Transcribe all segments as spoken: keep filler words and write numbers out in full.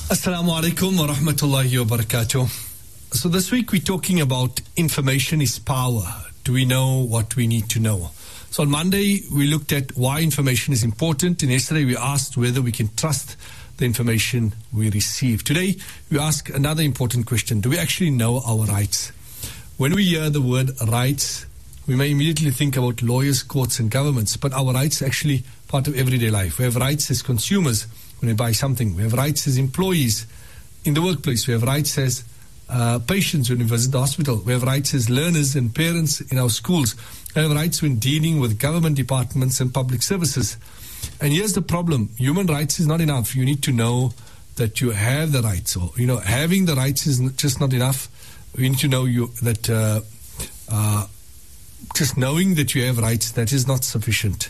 Assalamu alaikum wa rahmatullahi wa barakatuh. So this week we're talking about information is power. Do we know what we need to know? So on Monday we looked at why information is important, and yesterday we asked whether we can trust the information we receive. Today we ask another important question. Do we actually know our rights? When we hear the word rights, we may immediately think about lawyers, courts and governments, but our rights are actually part of everyday life. We have rights as consumers when we buy something. We have rights as employees in the workplace. We have rights as uh, patients when we visit the hospital. We have rights as learners and parents in our schools. We have rights when dealing with government departments and public services. And here's the problem. Human rights is not enough. You need to know that you have the rights. Or, you know, having the rights is just not enough. You need to know you that uh, uh, just knowing that you have rights, that is not sufficient.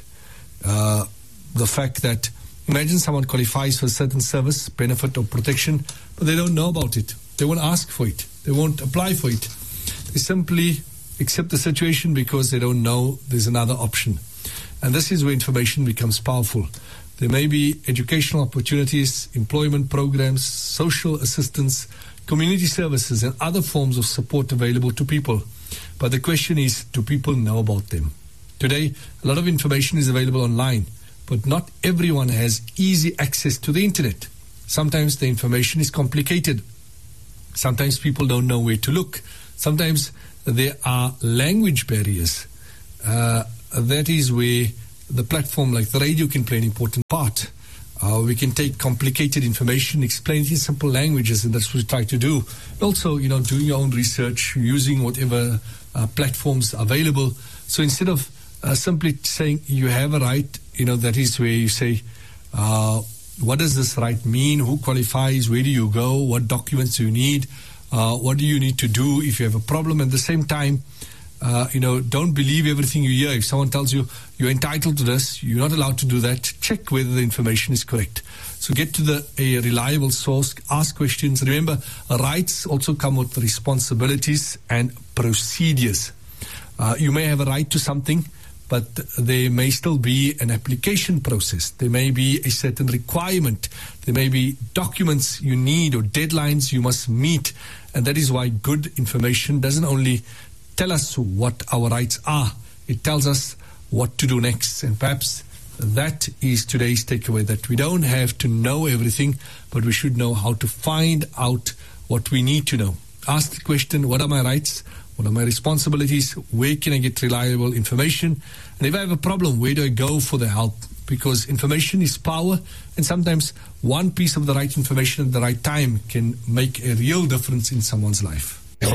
Uh, the fact that imagine someone qualifies for a certain service, benefit or protection, but they don't know about it. They won't ask for it. They won't apply for it. They simply accept the situation because they don't know there's another option. And this is where information becomes powerful. There may be educational opportunities, employment programs, social assistance, community services and other forms of support available to people. But the question is, do people know about them? Today, a lot of information is available online, but not everyone has easy access to the internet. Sometimes the information is complicated. Sometimes people don't know where to look. Sometimes there are language barriers. Uh, that is where the platform like the radio can play an important part. Uh, we can take complicated information, explain it in simple languages, and that's what we try to do. Also, you know, doing your own research, using whatever uh, platforms available. So instead of uh, simply saying you have a right, you know, that is where you say, uh, what does this right mean? Who qualifies? Where do you go? What documents do you need? Uh, what do you need to do if you have a problem? At the same time, uh, you know, don't believe everything you hear. If someone tells you you're entitled to this, you're not allowed to do that. Check whether the information is correct. So get to the a reliable source, ask questions. Remember, rights also come with responsibilities and procedures. Uh, you may have a right to something, but there may still be an application process. There may be a certain requirement. There may be documents you need or deadlines you must meet. And that is why good information doesn't only tell us what our rights are, it tells us what to do next. And perhaps that is today's takeaway, that we don't have to know everything, but we should know how to find out what we need to know. Ask the question, what are my rights? What are my responsibilities? Where can I get reliable information? And if I have a problem, where do I go for the help? Because information is power, and sometimes one piece of the right information at the right time can make a real difference in someone's life. You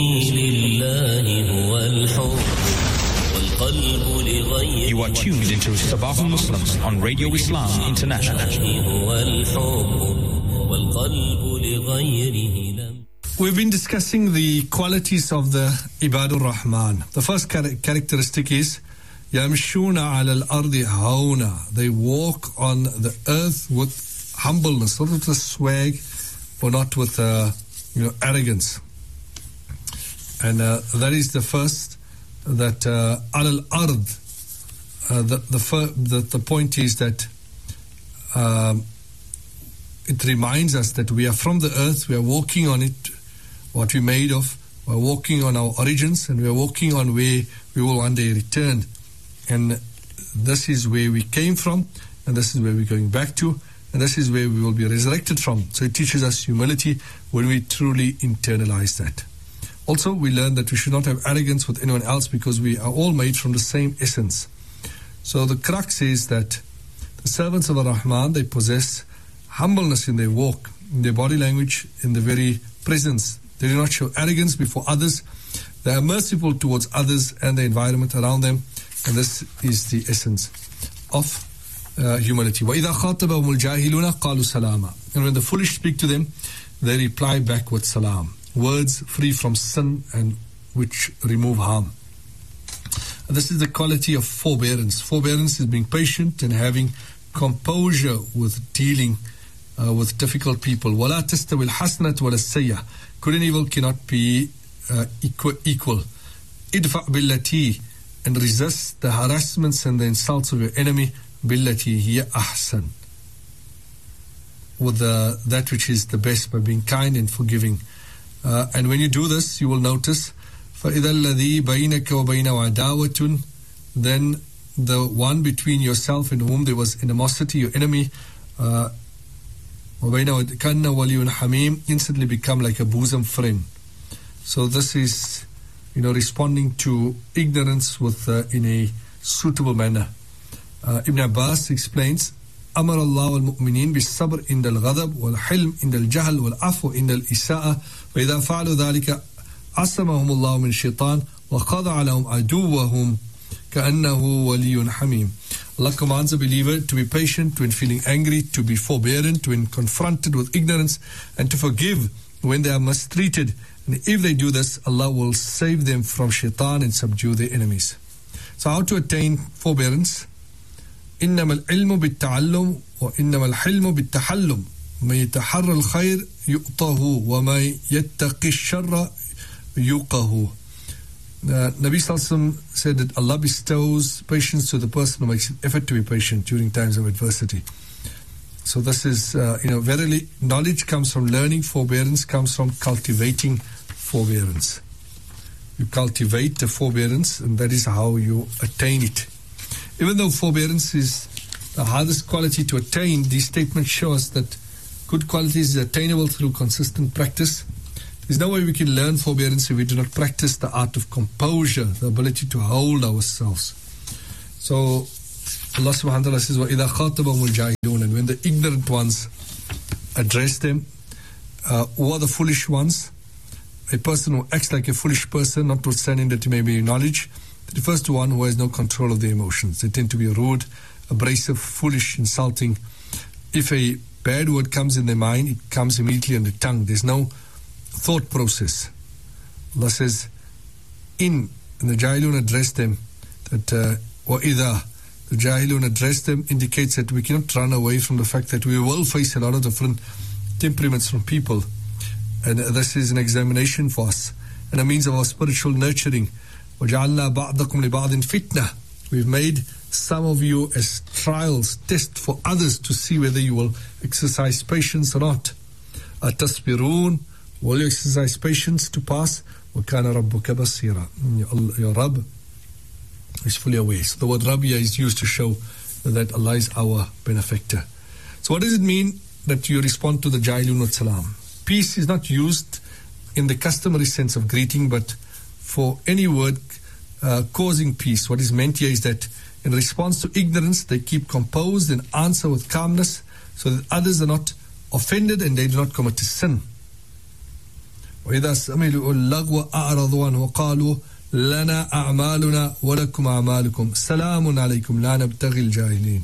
are tuned into Sabah Muslims on Radio Islam International. We've been discussing the qualities of the Ibadur Rahman. The first char- characteristic is Yamshuna ala al-ardi hauna. They walk on the earth with humbleness, not with a swag or not with uh, you know, arrogance. And uh, that is the first, that uh, al al-ard, uh, the, the, fir- the, the point is that um, it reminds us that we are from the earth, we are walking on it, what we're made of, we're walking on our origins, and we're walking on where we will one day return. And this is where we came from, and this is where we're going back to, and this is where we will be resurrected from. So it teaches us humility when we truly internalize that. Also, we learn that we should not have arrogance with anyone else because we are all made from the same essence. So the crux is that the servants of Ar-Rahman, they possess humbleness in their walk, in their body language, in their very presence. They do not show arrogance before others. They are merciful towards others and the environment around them. And this is the essence of uh, humility. وَإِذَا خَاطَبَهُمُ الْجَاهِلُونَ قَالُوا سَلَامًا. And when the foolish speak to them, they reply back with salam. Words free from sin and which remove harm. And this is the quality of forbearance. Forbearance is being patient and having composure with dealing uh, with difficult people. وَلَا تَسْتَوِي الْحَسْنَةُ وَلَا السَّيَّةُ. Good and evil cannot be uh, equal, equal. إِدْفَعْ بِالَّتِي. And resist the harassments and the insults of your enemy. بِالَّتِي هِيَ أَحْسَنُ. with the, that which is the best by being kind and forgiving. Uh, and when you do this, you will notice فَإِذَا الَّذِي بَيْنَكَ وَبَيْنَهُ عَدَاوَةٌ, then the one between yourself and whom there was animosity, your enemy, uh, وَبَيْنَهُ كَانَّ وَلِيٌّ حَمِيمٌ, instantly become like a bosom friend. So this is, you know, responding to ignorance with uh, in a suitable manner. Uh, Ibn Abbas explains, أمر الله المؤمنين بالصبر عند الغضب والحلم عند الجهل والعفو عند الإساءة وإذا فعلوا ذلك عصمهم الله من الشيطان وخضع لهم عدوهم كأنه ولي حميم. Allah commands a believer to be patient when feeling angry, to be forbearant when confronted with ignorance, and to forgive when they are mistreated. And if they do this, Allah will save them from shaitan and subdue their enemies. So how to attain forbearance? إنما العلم بالتعلم وإنما الحلم بالتحلم ما يتحرى الخير يؤطه وما يتقي الشر يوقه. Uh, Nabi Sallallahu Alaihi Wasallam said that Allah bestows patience to the person who makes an effort to be patient during times of adversity. So this is, uh, you know, verily knowledge comes from learning, forbearance comes from cultivating forbearance. You cultivate the forbearance, and that is how you attain it. Even though forbearance is the hardest quality to attain, these statements show us that good qualities is attainable through consistent practice. There's no way we can learn forbearance if we do not practice the art of composure, the ability to hold ourselves. So Allah subhanahu wa ta'ala says, وَإِذَا خَاطَبَهُمُ الْجَاهِلُونَ, and when the ignorant ones address them, uh, or the foolish ones, a person who acts like a foolish person, notwithstanding that he may be in knowledge, the first one who has no control of their emotions. They tend to be rude, abrasive, foolish, insulting. If a bad word comes in their mind, it comes immediately on the tongue. There's no thought process. Allah says, in, and the Jahilun address them, that uh, وَإِذَا, the Jahilun address them indicates that we cannot run away from the fact that we will face a lot of different temperaments from people. And uh, this is an examination for us and a means of our spiritual nurturing. وَجَعَلْنَا بَعْضَكُمْ لِبَعْضٍ فِتْنَةً, we've made some of you as trials, test for others to see whether you will exercise patience or not. أَتَصْبِرُونَ, will you exercise patience to pass? وَكَانَ رَبُّكَ بَصِيرًا, your Rabb is fully aware. So the word Rabb here is used to show that Allah is our benefactor. So what does it mean that you respond to the Jahilun with salam? Peace is not used in the customary sense of greeting, but for any word uh, causing peace. What is meant here is that in response to ignorance, they keep composed and answer with calmness so that others are not offended and they do not commit a sin. وَإِذَا سَمِلُوا اللَّغْوَ أَعْرَضُوا عَنْهُ وَقَالُوا لَنَا أَعْمَالُنَا وَلَكُمْ أَعْمَالُكُمْ سَلَامٌ عَلَيْكُمْ لَا نَبْتَغِي الْجَاهِلِينَ.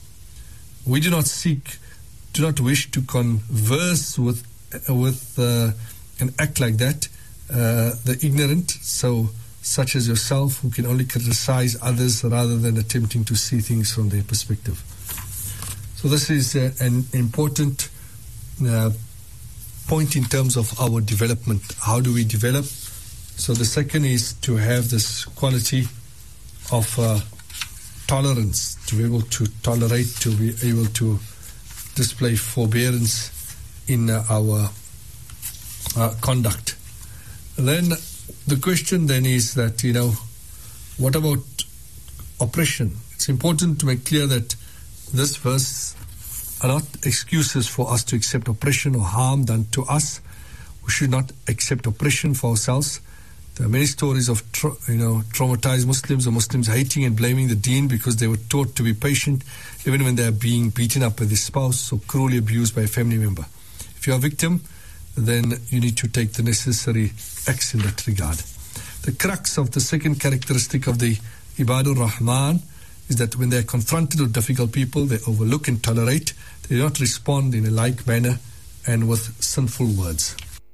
We do not seek, do not wish to converse with, uh, with uh, and act like that, uh, the ignorant, so such as yourself, who can only criticize others rather than attempting to see things from their perspective. So this is uh, an important uh, point in terms of our development. How do we develop? So the second is to have this quality of uh, tolerance, to be able to tolerate, to be able to display forbearance in uh, our uh, conduct. And then the question then is that, you know, what about oppression? It's important to make clear that this verse are not excuses for us to accept oppression or harm done to us. We should not accept oppression for ourselves. There are many stories of tra- you know traumatized Muslims or Muslims hating and blaming the deen because they were taught to be patient even when they are being beaten up by their spouse or cruelly abused by a family member. If you are a victim, then you need to take the necessary acts in that regard. The crux of the second characteristic of the Ibadur Rahman is that when they are confronted with difficult people, they overlook and tolerate. They do not respond in a like manner and with sinful words.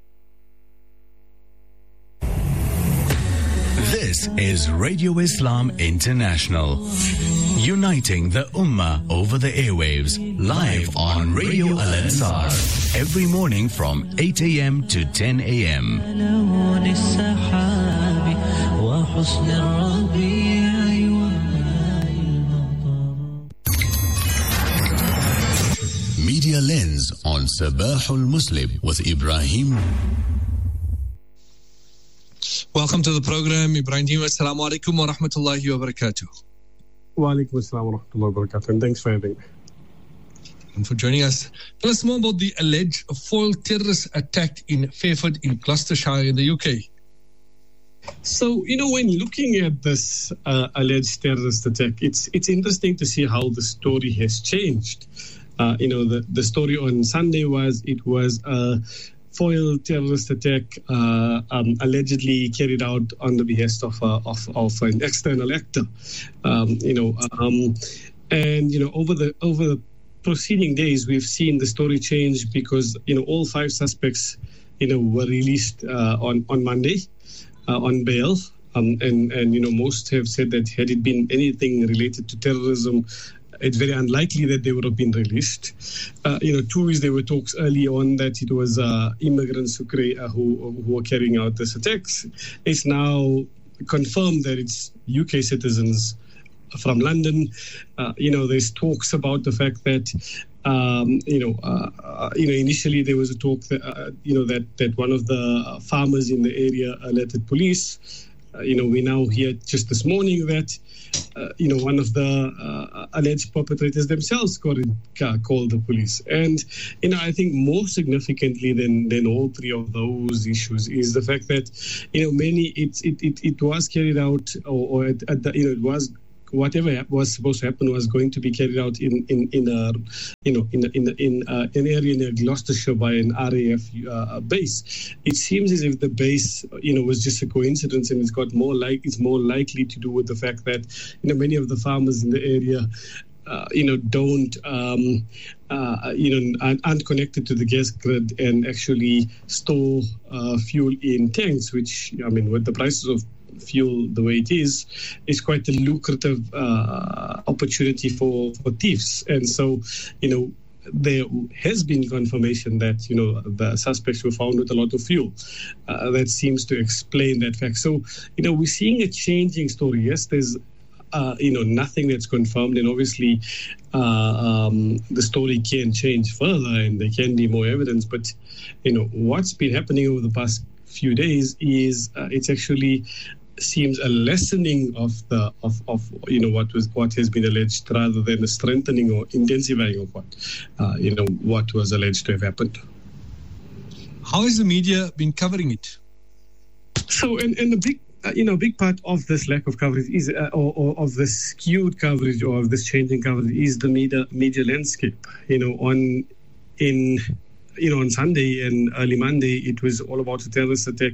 This is Radio Islam International, uniting the Ummah over the airwaves, live on Radio Al-Ansar, every morning from eight a.m. to ten a.m. Media Lens on Sabahul Muslim with Ibrahim. Welcome to the program, Ibrahim. Assalamu alaikum wa rahmatullahi wa barakatuh. Wa alaikum assalam wa rahmatullahi wa barakatuh. And thanks for having me. And for joining us. Tell us more about the alleged foiled terrorist attack in Fairford in Gloucestershire in the U K. So, you know, when looking at this uh, alleged terrorist attack, it's it's interesting to see how the story has changed. Uh, you know, the, the story on Sunday was it was a foiled terrorist attack uh, um, allegedly carried out on the behest of, uh, of, of an external actor. Um, you know, um, and, you know, over the over the preceding days, we've seen the story change because, you know, all five suspects, you know, were released uh, on, on Monday. Uh, on bail, um, and, and, you know, most have said that had it been anything related to terrorism, it's very unlikely that they would have been released. Uh, you know, two is there were talks early on that it was uh, immigrants who, cre- uh, who, who were carrying out this attacks. It's now confirmed that it's U K citizens from London. Uh, you know, there's talks about the fact that Um, you know, uh, uh, you know. Initially, there was a talk that uh, you know that that one of the farmers in the area alerted police. Uh, you know, we now hear just this morning that uh, you know one of the uh, alleged perpetrators themselves got in, uh, called the police. And you know, I think more significantly than than all three of those issues is the fact that you know many it it it, it was carried out or, or at, at the, you know it was. Whatever was supposed to happen was going to be carried out in in in a you know in in in uh, an area near Gloucestershire by an R A F uh, base. It seems as if the base you know was just a coincidence, and it's got more like it's more likely to do with the fact that you know many of the farmers in the area. Uh, you know, don't, um, uh, you know, aren't, aren't connected to the gas grid and actually store uh, fuel in tanks, which, I mean, with the prices of fuel the way it is, is quite a lucrative uh, opportunity for, for thieves. And so, you know, there has been confirmation that, you know, the suspects were found with a lot of fuel. Uh, that seems to explain that fact. So, you know, we're seeing a changing story. Yes, there's Uh, you know, nothing that's confirmed, and obviously uh, um, the story can change further and there can be more evidence. But, you know, what's been happening over the past few days is uh, it's actually seems a lessening of the of, of you know what was what has been alleged rather than a strengthening or intensifying of what uh, you know what was alleged to have happened. How has the media been covering it? So, and, and the big Uh, you know, a big part of this lack of coverage is, uh, or, or of this skewed coverage or of this changing coverage is the media media landscape. You know, on in you know on Sunday and early Monday, it was all about a terrorist attack,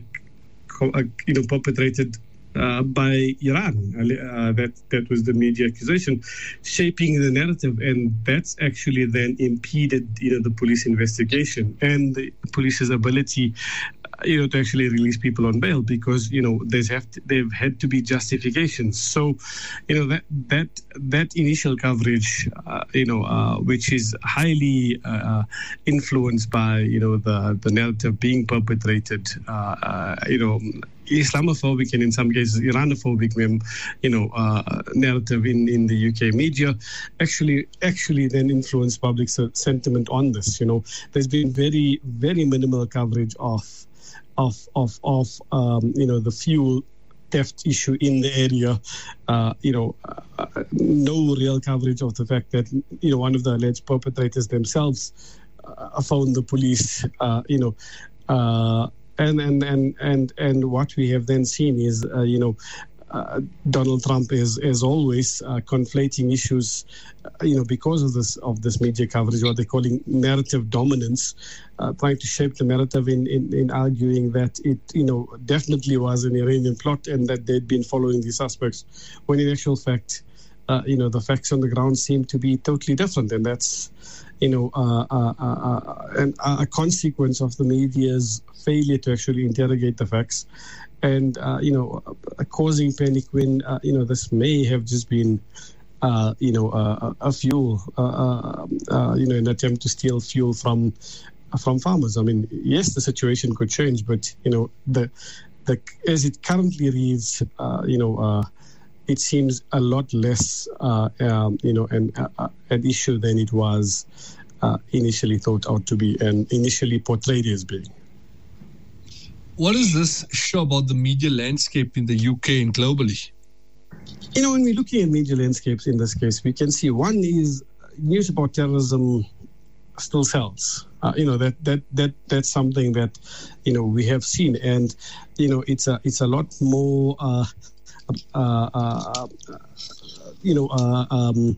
uh, you know, perpetrated uh, by Iran. Uh, that that was the media accusation, shaping the narrative, and that's actually then impeded you know the police investigation and the police's ability. You know, to actually release people on bail because you know there's have to, they've had to be justifications. So, you know that that that initial coverage, uh, you know, uh, which is highly uh, influenced by you know the the narrative being perpetrated, uh, uh, you know. Islamophobic and in some cases Iranophobic, you know, uh, narrative in, in the U K media actually actually then influenced public sentiment on this. You know, there's been very very minimal coverage of of of of um, you know the fuel theft issue in the area. Uh, you know, uh, no real coverage of the fact that you know one of the alleged perpetrators themselves uh, found the police. Uh, you know. Uh, And, and and and and what we have then seen is, uh, you know, uh, Donald Trump is, as always, uh, conflating issues, uh, you know, because of this of this media coverage, what they're calling narrative dominance, uh, trying to shape the narrative in, in, in arguing that it, you know, definitely was an Iranian plot and that they'd been following the suspects, when in actual fact, uh, you know, the facts on the ground seem to be totally different, and that's, you know, uh, uh, uh, uh, and a consequence of the media's failure to actually interrogate the facts, and uh, you know, uh, causing panic when uh, you know this may have just been, uh, you know, uh, a fuel, uh, uh, uh, you know, an attempt to steal fuel from from farmers. I mean, yes, the situation could change, but you know, the the as it currently reads, uh, you know. Uh, It seems a lot less, uh, um, you know, an, uh, an issue than it was uh, initially thought out to be and initially portrayed as being. What does this show about the media landscape in the U K and globally? You know, when we're looking at media landscapes in this case, we can see one is news about terrorism still sells. Uh, you know, that that that that's something that, you know, we have seen, and you know, it's a it's a lot more uh, uh, uh, you know uh, um,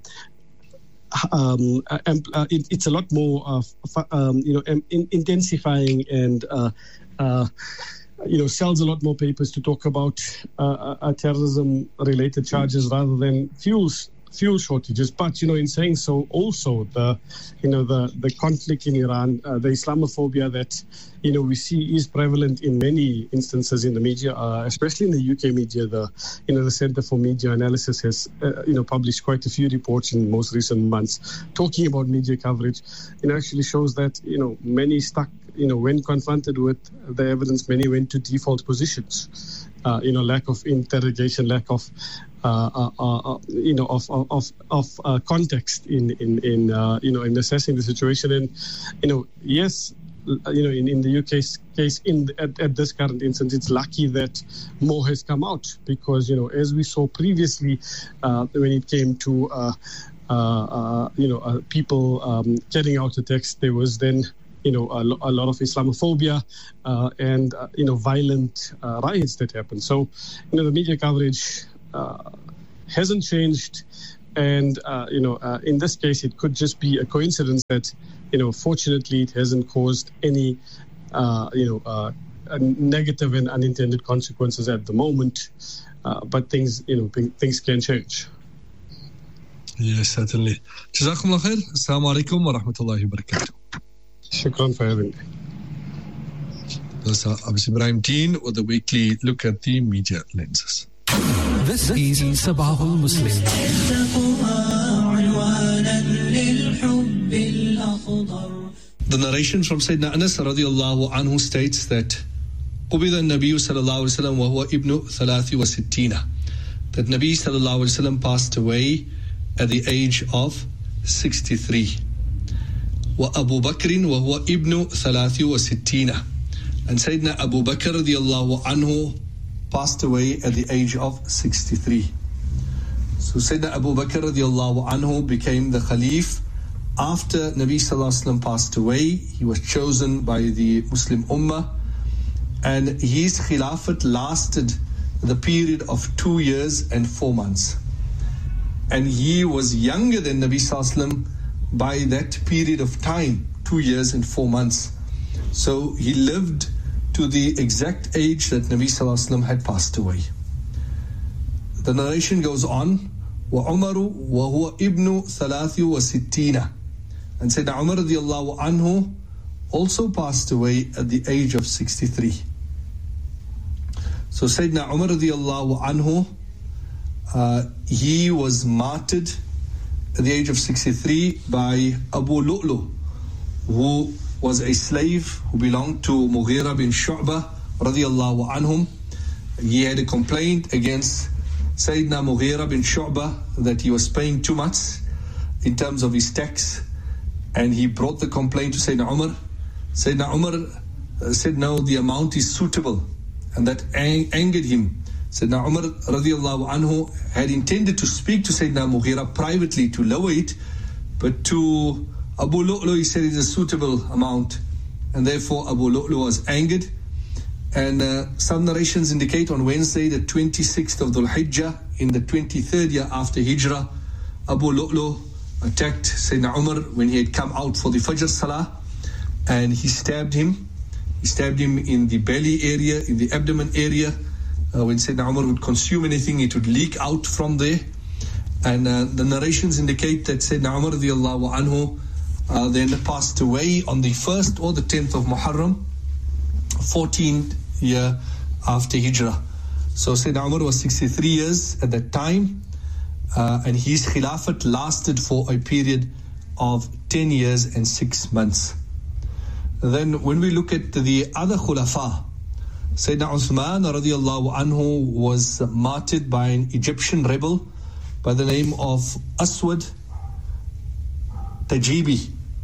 um, uh, uh, it, it's a lot more uh, um, you know um, in, intensifying and uh, uh, you know sells a lot more papers to talk about uh, uh, terrorism related charges rather than fuels. fuel shortages. But, you know, in saying so, also the, you know, the, the conflict in Iran, uh, the Islamophobia that, you know, we see is prevalent in many instances in the media, uh, especially in the U K media. The, you know, the Center for Media Analysis has, uh, you know, published quite a few reports in most recent months talking about media coverage. It actually shows that, you know, many stuck, you know, when confronted with the evidence, many went to default positions. Uh, you know, lack of interrogation, lack of, uh, uh, uh, you know, of of of uh, context in in in uh, you know in assessing the situation. And you know, yes, you know, in, in the U K's case, in the, at, at this current instance, it's lucky that more has come out because, you know, as we saw previously, uh, when it came to uh, uh, uh, you know uh, people um, carrying out the text, there was then, you know, a, a lot of Islamophobia uh, and, uh, you know, violent uh, riots that happened. So, you know, the media coverage uh, hasn't changed. And, uh, you know, uh, in this case, it could just be a coincidence that, you know, fortunately, it hasn't caused any, uh, you know, uh, negative and unintended consequences at the moment. Uh, but things, you know, th- things can change. Yes, certainly. Jazakumullah khair. Assalamu alaikum wa rahmatullahi wa barakatuh. Shukran for having me. That's Abu Ibrahim Deen with the weekly look at the media lenses. This is Sabahul Muslim. The narration from Sayyidina Anas radiallahu anhu states that قبض النبي صلى الله عليه وسلم وهو ابن ثلاث وستين, that Nabi sallallahu alaihi wasallam passed away at the age of sixty-three. وأبو بكر وهو ابن ثلاث وستين, and Sayyidina Abu Bakr radiallahu anhu passed away at the age of sixty-three. So Sayyidina Abu Bakr radiallahu anhu became the Khalif after Nabi sallallahu alaihi wasallam passed away. He was chosen by the Muslim Ummah, and his Khilafat lasted the period of two years and four months. And he was younger than Nabi sallallahu alaihi wasallam by that period of time, two years and four months. So he lived to the exact age that Nabi Sallallahu Alaihi Wasallam had passed away. The narration goes on, وَعُمَرُ وَهُوَ إِبْنُ ثَلَاثِ وَسِتِّينَ, and Sayyidina Umar radiallahu anhu also passed away at the age of sixty-three. So Sayyidina Umar radiallahu anhu, uh, he was martyred at the age of sixty-three by Abu Lu'lu, who was a slave who belonged to Mughira bin Shu'bah radiyallahu anhum. He had a complaint against Sayyidina Mughira bin Shu'bah that he was paying too much in terms of his tax, and he brought the complaint to Sayyidina Umar. Sayyidina Umar said, no, the amount is suitable, and that ang- angered him. Sayyidina Umar radiallahu anhu had intended to speak to Sayyidina Mughira privately to lower it, but to Abu Lu'lu he said it's a suitable amount, and therefore Abu Lu'lu was angered. And uh, some narrations indicate on Wednesday, the twenty-sixth of Dhul Hijjah, in the twenty-third year after Hijrah, Abu Lu'lu attacked Sayyidina Umar when he had come out for the Fajr Salah, and he stabbed him. He stabbed him in the belly area, in the abdomen area. Uh, when Sayyidina Umar would consume anything, it would leak out from there. And uh, the narrations indicate that Sayyidina Umar radiallahu anhu uh, then passed away on the first or the tenth of Muharram, fourteenth year after Hijrah. So Sayyidina Umar was sixty-three years at that time, uh, and his Khilafat lasted for a period of ten years and six months. Then when we look at the other Khulafa, Sayyidina Uthman radiallahu anhu was martyred by an Egyptian rebel by the name of Aswad Tajibi.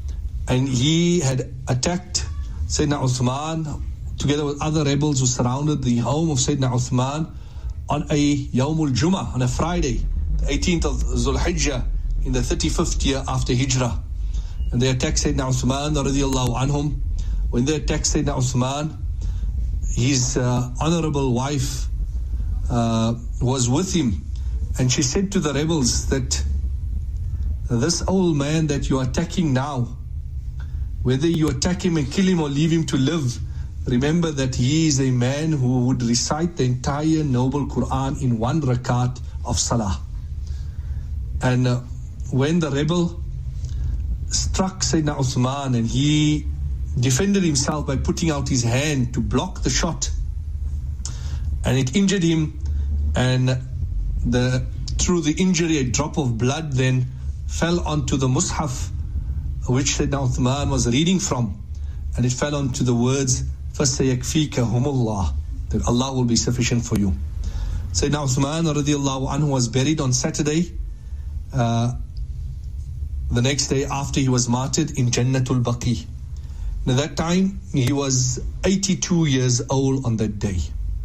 and he had attacked Sayyidina Uthman together with other rebels who surrounded the home of Sayyidina Uthman on a Yawmul Jummah, on a Friday, the eighteenth of Dhul Hijjah, in the thirty-fifth year after Hijrah. And they attacked Sayyidina Uthman radiallahu anhum. When they attacked Sayyidina Uthman, his uh, honorable wife uh, was with him, and she said to the rebels that this old man that you are attacking now, whether you attack him and kill him or leave him to live, remember that he is a man who would recite the entire noble Quran in one rakat of salah. And uh, when the rebel struck Sayyidina Uthman and he defended himself by putting out his hand to block the shot, and it injured him, and the through the injury a drop of blood then fell onto the mushaf which Sayyidina Uthman was reading from, and it fell onto the words فَسَيَكْفِيكَهُمُ اللَّهُ, that Allah will be sufficient for you. Sayyidina Uthman radiallahu anhu was buried on Saturday, uh, the next day after he was martyred, in Jannatul Baqi. At that time he was eighty-two years old on that day.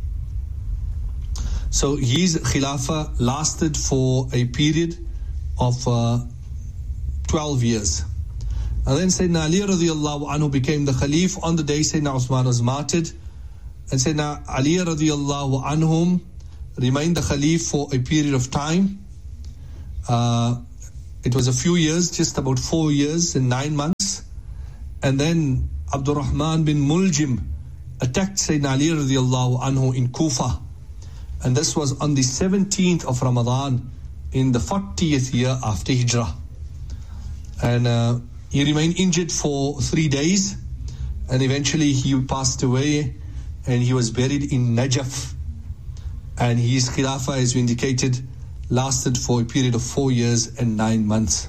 So his Khilafah lasted for a period of uh, twelve years. And then Sayyidina Ali radiallahu anhu became the Khalif on the day Sayyidina Uthman was martyred. And Sayyidina Ali radiallahu anhum remained the Khalif for a period of time. Uh, it was a few years, just about four years and nine months. And then Abdul Rahman bin Muljim attacked Sayyidina Ali radiallahu anhu in Kufa. And this was on the seventeenth of Ramadan in the fortieth year after Hijrah. And uh, he remained injured for three days, and eventually he passed away, and he was buried in Najaf. And his Khilafah, as we indicated, lasted for a period of four years and nine months.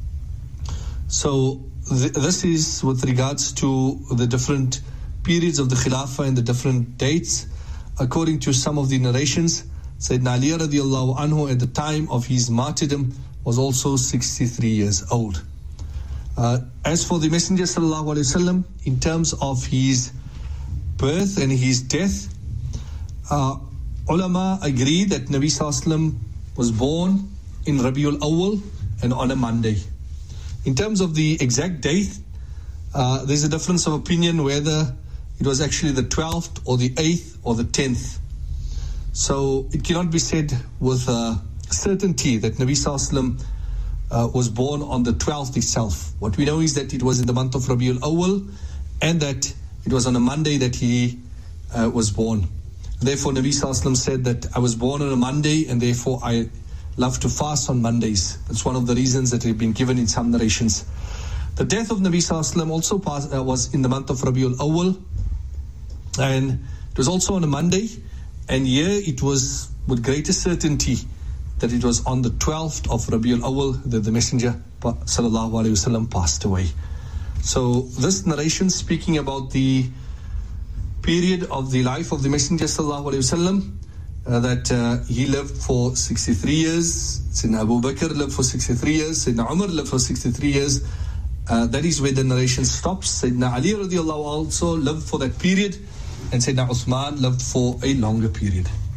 So th- this is with regards to the different periods of the Khilafah and the different dates. According to some of the narrations, Sayyidina Ali radiallahu anhu at the time of his martyrdom was also sixty-three years old. Uh, as for the Messenger sallallahu alaihi wasallam, in terms of his birth and his death, uh, ulama agree that Nabi sallallahu alaihi wasallam was born in Rabiul Awwal and on a Monday. In terms of the exact date, uh, there's a difference of opinion whether it was actually the twelfth or the eighth or the tenth. So it cannot be said with uh, certainty that Nabi sallallahu alaihi wasallam Uh, was born on the twelfth itself. What we know is that it was in the month of Rabiul Awwal, and that it was on a Monday that he uh, was born. Therefore, Nabi Sallallahu Alaihi Wasallam said that I was born on a Monday, and therefore I love to fast on Mondays. That's one of the reasons that have been given in some narrations. The death of Nabi Sallallahu Alaihi Wasallam also passed, uh, was in the month of Rabiul Awwal, and it was also on a Monday, and here it was with greater certainty that it was on the twelfth of Rabiul Awwal that the Messenger sallallahu alaihi wasallam passed away. So this narration speaking about the period of the life of the Messenger sallallahu alaihi wasallam, uh, that uh, he lived for sixty-three years, Sayyidina Abu Bakr lived for sixty-three years, Sayyidina Umar lived for sixty-three years, uh, that is where the narration stops. Sayyidina Ali radiallahu also lived for that period, and Sayyidina Uthman lived for a longer period.